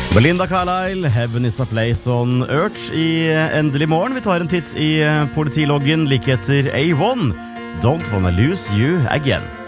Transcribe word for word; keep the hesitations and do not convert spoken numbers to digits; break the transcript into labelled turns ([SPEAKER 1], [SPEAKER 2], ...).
[SPEAKER 1] Belinda Carlisle, Heaven is a place on earth i Endelig morgen. Vi tar en titt i politiloggen like etter A one. Don't wanna lose you again.